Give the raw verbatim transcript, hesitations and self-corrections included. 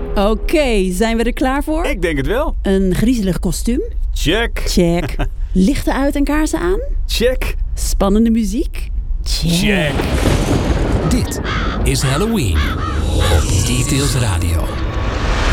Oké, okay, zijn we er klaar voor? Ik denk het wel. Een griezelig kostuum? Check. Check. Lichten uit en kaarsen aan? Check. Spannende muziek? Check. Check. Dit is Halloween op Details Radio.